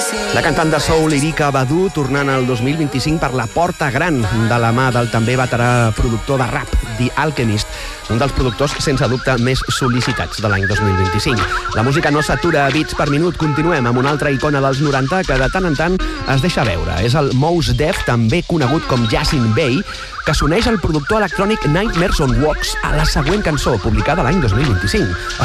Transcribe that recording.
La cantant de soul Erykah Badu tornant al 2025 per la porta gran de la mà del també veterà productor de rap, The Alchemist, un dels productors sense dubte més sol·licitats de l'any 2025. La música no s'atura a beats per minut. Continuem amb una altra icona dels 90 que de tant en tant es deixa veure. És el Mos Def, també conegut com Yasin Bey, que s'uneix al productor electrònic Nightmares on Wax a la següent cançó, publicada l'any 2025.